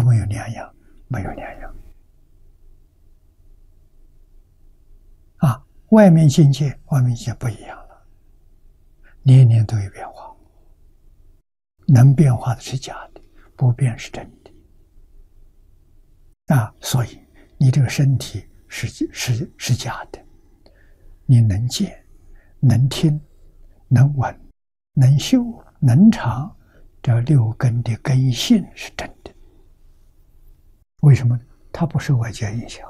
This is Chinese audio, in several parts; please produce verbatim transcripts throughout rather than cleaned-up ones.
没有两样？没有两样。啊，外面境界，外面境界不一样了，年年都有变化，能变化的是假的，不变是真的。啊，所以你这个身体是是是假的，你能见、能听、能闻、能嗅、能尝，这六根的根性是真的。为什么呢？它不受外界影响。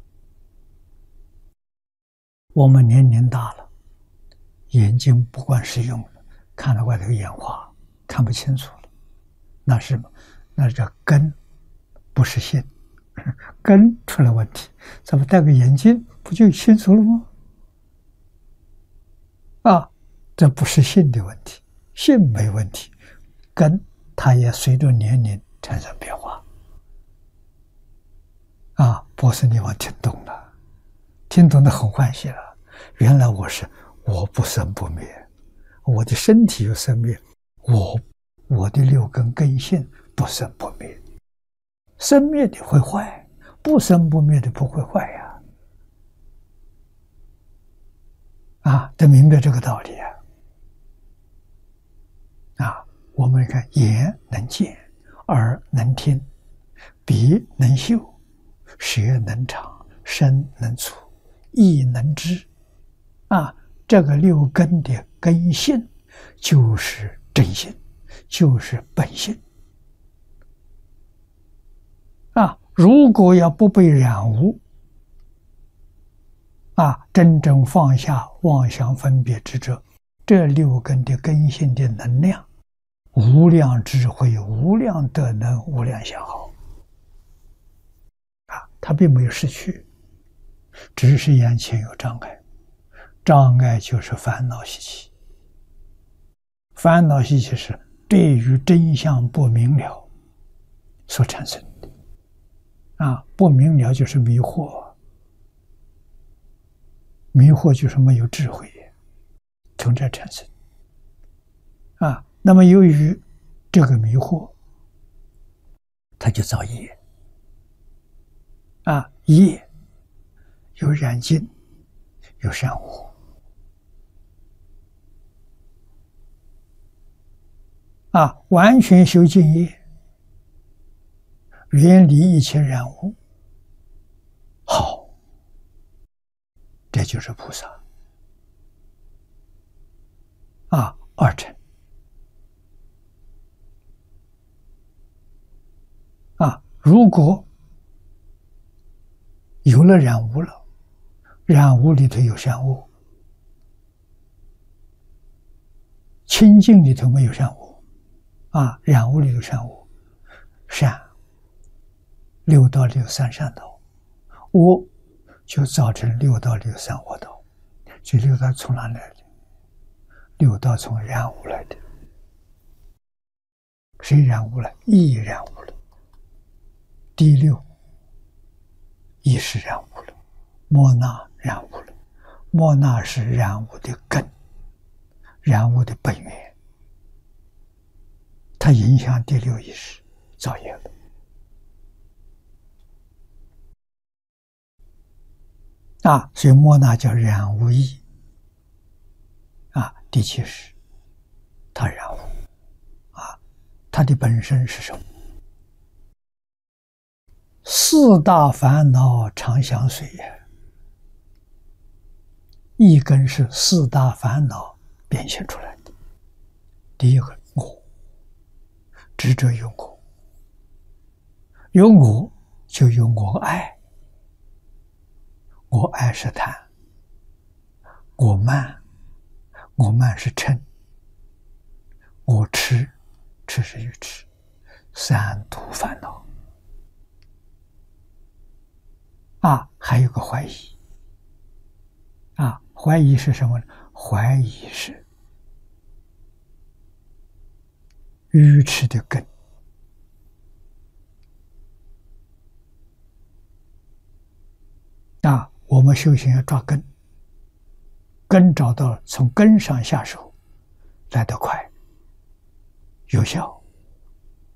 我们年龄大了，眼睛不管使用了，看到外头眼花，看不清楚了，那是什么？那这根不是性，根出了问题。咱们戴个眼镜不就清楚了吗？啊，这不是性的问题，性没问题，根它也随着年龄产生变化。啊，博士你我听懂了，听懂的很欢喜了。原来我是我不生不灭，我的身体有生灭，我我的六根根性不生不灭，生灭的会坏，不生不灭的不会坏呀。啊，得明白这个道理啊！啊，我们看眼能见，耳能听，鼻能嗅，舌能尝，身能触，意能知。啊，这个六根的根性就是真性，就是本性。啊，如果要不被染污，啊，真正放下妄想分别执着，这六根的根性的能量，无量智慧、无量德能、无量相好，啊，它并没有失去，只是眼前有障碍，障碍就是烦恼习气，烦恼习气是对于真相不明了所产生的，啊，不明了就是迷惑。迷惑就是没有智慧，从这产生。啊，那么由于这个迷惑，它就造业。啊，业有染净，有善恶。啊，完全修净业，远离一切染污，好。这就是菩萨啊，二乘啊。如果有了染污了，染污里头有善恶，清净里头没有善恶啊，染污里头善恶，善六道里有三善道，恶就造成六道里有三恶道。这六道从哪来的？六道从染污来的。谁染污了？意染污了。第六，意识染污了，莫那染污了。莫那是染污的根，染污的本源，它影响第六意识，造业了。啊，所以莫那叫染污意。啊，第七识，它染污。啊，它的本身是什么？四大烦恼常相随也。一根是四大烦恼变现出来的。第一个我，执着有我，有我就有我爱。我爱是贪，我慢，我慢是嗔，我痴，痴是愚痴，三毒烦恼。啊，还有个怀疑。啊，怀疑是什么呢？怀疑是愚痴的根。啊，我们修行要抓根，根找到了，从根上下手来得快有效。